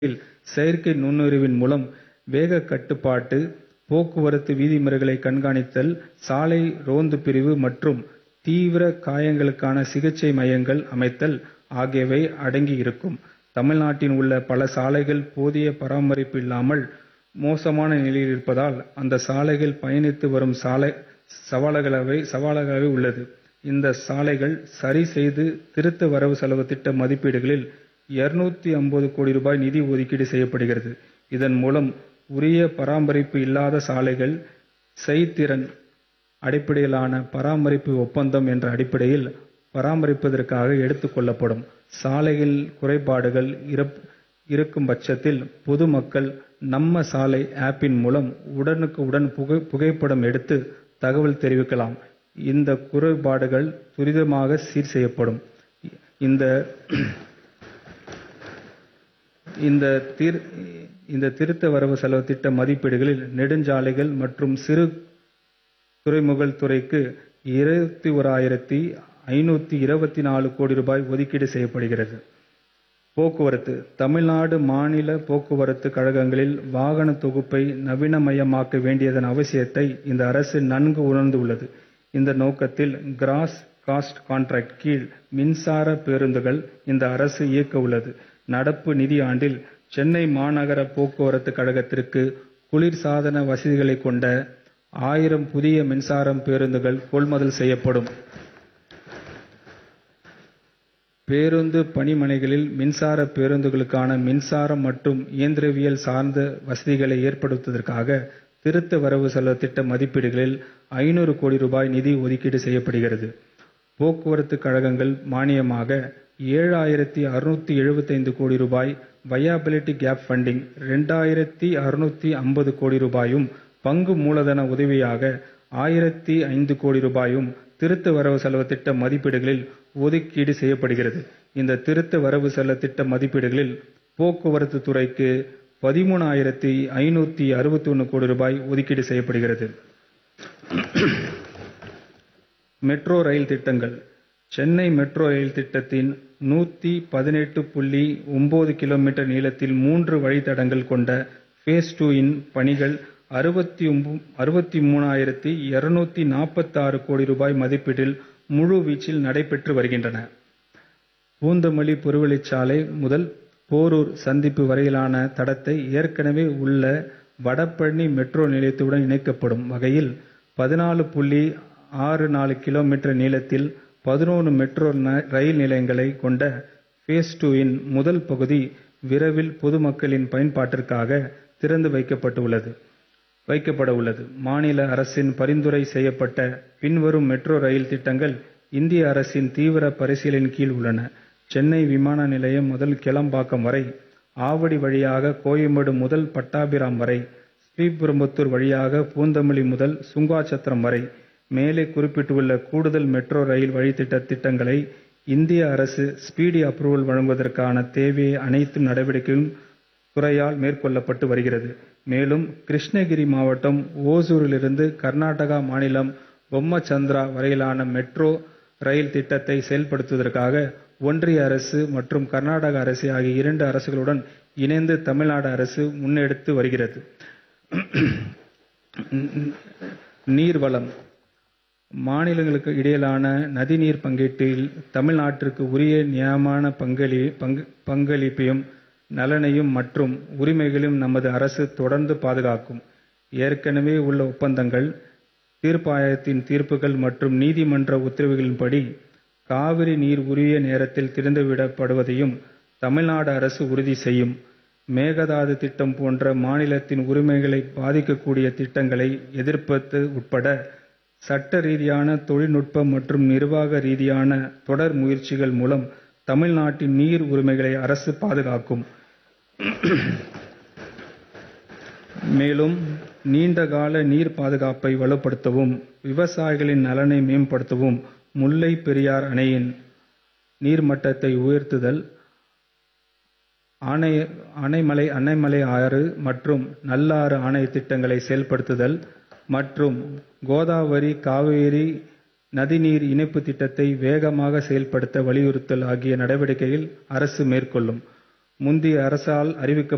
செயற்கை நுண்ணறிவின் மூலம் வேக கட்டுப்பாட்டு, போக்குவரத்து விதிமுறைகளை கண்காணித்தல், சாலை ரோந்து பிரிவு மற்றும் தீவிர காயங்களுக்கான சிகிச்சை மையங்கள் அமைத்தல் ஆகியவை அடங்கியிருக்கும். தமிழ்நாட்டில் உள்ள பல சாலைகள் போதிய பராமரிப்பு இல்லாமல் மோசமான நிலையில் இருப்பதால் அந்த சாலைகள் பயணித்து வரும் சவாலாகவே உள்ளது. இந்த சாலைகள் சரி செய்து திருத்த வரவு செலவு திட்ட மதிப்பீடுகளில் 250 கோடி ரூபாய் நிதி ஒதுக்கீடு செய்யப்படுகிறது. இதன் மூலம் உரிய பராமரிப்பு இல்லாத சாலைகள் செய்திறன் அடிப்படையிலான பராமரிப்பு ஒப்பந்தம் என்ற அடிப்படையில் பராமரிப்பதற்காக எடுத்துக் கொள்ளப்படும். சாலையில் குறைபாடுகள் இருக்கும் பட்சத்தில் பொதுமக்கள் நம்ம சாலை ஆப்பின் மூலம் உடனுக்குடன் புகைப்படம் எடுத்து தகவல் தெரிவிக்கலாம். இந்த குறைபாடுகள் துரிதமாக சீர் செய்யப்படும். இந்த திருத்த வரவு செலவு திட்ட மதிப்பீடுகளில் நெடுஞ்சாலைகள் மற்றும் சிறு துறைமுகங்கள் துறைக்கு 21,524 கோடி ரூபாய் ஒதுக்கீடு செய்யப்படுகிறது. போக்குவரத்து தமிழ்நாடு மாநில போக்குவரத்து கழகங்களில் வாகன தொகுப்பை நவீனமயமாக்க வேண்டியதன் அவசியத்தை இந்த அரசு நன்கு உணர்ந்துள்ளது. இந்த நோக்கத்தில் கிராஸ் காஸ்ட் கான்ட்ராக்ட் கீழ் மின்சார பேருந்துகள் இந்த அரசு இயக்க உள்ளது. நடப்பு நிதி ஆண்டில் சென்னை மாநகர போக்குவரத்து கழகத்திற்கு குளிர்சாதன வசதிகளை கொண்ட 1000 புதிய மின்சார பேருந்துகள் கொள்முதல் செய்யப்படும். பேருந்து பணிமனைகளில் மின்சார பேருந்துகளுக்கான மின்சாரம் மற்றும் இயந்திரவியல் சார்ந்த வசதிகளை ஏற்படுத்துவதற்காக திருத்த வரவு செலவு திட்ட மதிப்பீடுகளில் 500 கோடி ரூபாய் நிதி ஒதுக்கீடு செய்யப்படுகிறது. போக்குவரத்து கழகங்கள் மானியமாக 7,675 கோடி ரூபாய், வயாபிலிட்டி கேப் ஃபண்டிங் 2,650 கோடி ரூபாயும், பங்கு மூலதன உதவியாக 1,005 கோடி ரூபாயும் திருத்த வரவு செலவு திட்ட மதிப்பீடுகளில் ஒதுக்கீடு செய்யப்படுகிறது. இந்த திருத்த வரவு செலவு திட்ட மதிப்பீடுகளில் போக்குவரத்து துறைக்கு 13,561 கோடி ரூபாய் ஒதுக்கீடு செய்யப்படுகிறது. மெட்ரோ ரயில் திட்டங்கள் சென்னை மெட்ரோ ரயில் திட்டத்தின் 118.9 கிலோமீட்டர் நீளத்தில் 3 வழித்தடங்கள் கொண்ட ஃபேஸ் 2 இன் பணிகள் 63,246 கோடி ரூபாய் மதிப்பீட்டில் முழு வீச்சில் நடைபெற்று வருகின்றன. பூந்தமல்லி புறவழிச்சாலை முதல் போரூர் சந்திப்பு வரையிலான தடத்தை ஏற்கனவே உள்ள வடபழனி மெட்ரோ நிலையத்துடன் இணைக்கப்படும் வகையில் 14.64 கிலோமீட்டர் நீளத்தில் 11 மெட்ரோ ரயில் நிலையங்களை கொண்ட ஃபேஸ் 2 இன் முதல் பகுதி விரைவில் பொதுமக்களின் பயன்பாட்டிற்காக திறந்து வைக்கப்பட உள்ளது. மாநில அரசின் பரிந்துரை செய்யப்பட்ட பின்வரும் மெட்ரோ ரயில் திட்டங்கள் இந்திய அரசின் தீவிர பரிசீலனையின் கீழ் உள்ளன. சென்னை விமான நிலையம் முதல் கிளம்பாக்கம் வரை, ஆவடி வழியாக கோயம்பேடு முதல் பட்டாபிராம் வரை, ஸ்ரீபெரும்புத்தூர் வழியாக பூந்தமல்லி முதல் சுங்காச்சத்திரம் வரை. மேலே குறிப்பிட்டுள்ள கூடுதல் மெட்ரோ ரயில் திட்டங்களை இந்திய அரசு ஸ்பீடி அப்ரூவல் வழங்குவதற்கான தேவையை அனைத்து நடவடிக்கைகளும் துறையால் மேற்கொள்ளப்பட்டு வருகிறது. மேலும் கிருஷ்ணகிரி மாவட்டம் ஓசூரிலிருந்து கர்நாடகா மாநிலம் பொம்மச்சந்திரா வரையிலான மெட்ரோ ரயில் திட்டத்தை செயல்படுத்துவதற்காக ஒன்றிய அரசு மற்றும் கர்நாடக அரசு ஆகிய 2 அரசுகளுடன் இணைந்து தமிழ்நாடு அரசு முன்னெடுத்து வருகிறது. நீர்வளம் மாநிலங்களுக்கு இடையிலான நதிநீர் பங்கீட்டில் தமிழ்நாட்டிற்கு உரிய நியாயமான பங்களிப்பையும் நலனையும் மற்றும் உரிமைகளையும் நமது அரசு தொடர்ந்து பாதுகாக்கும். ஏற்கனவே உள்ள ஒப்பந்தங்கள், தீர்ப்பாயத்தின் தீர்ப்புகள் மற்றும் நீதிமன்ற உத்தரவுகளின்படி காவிரி நீர் உரிய நேரத்தில் திறந்துவிடப்படுவதையும் தமிழ்நாடு அரசு உறுதி செய்யும். மேகதாது திட்டம் போன்ற மாநிலத்தின் உரிமைகளை பாதிக்கக்கூடிய திட்டங்களை எதிர்ப்பது உட்பட சட்ட ரீதியான, தொழில்நுட்ப மற்றும் நிர்வாக ரீதியான தொடர் முயற்சிகள் மூலம் தமிழ்நாட்டின் நீர் உரிமைகளை அரசு பாதுகாக்கும். மேலும் நீண்டகால நீர் பாதுகாப்பை வலுப்படுத்தவும், விவசாயிகளின் நலனை மேம்படுத்தவும் முல்லை பெரியாறு அணையின் நீர்மட்டத்தை உயர்த்துதல், அணைமலை ஆறு மற்றும் நல்லாறு அணை திட்டங்களை செயல்படுத்துதல் மற்றும் கோதாவரி காவேரி நதிநீர் இணைப்பு திட்டத்தை வேகமாக செயல்படுத்த வலியுறுத்தல் ஆகிய நடவடிக்கைகள் அரசு மேற்கொள்ளும். முந்தைய அரசால் அறிவிக்கப்பட்ட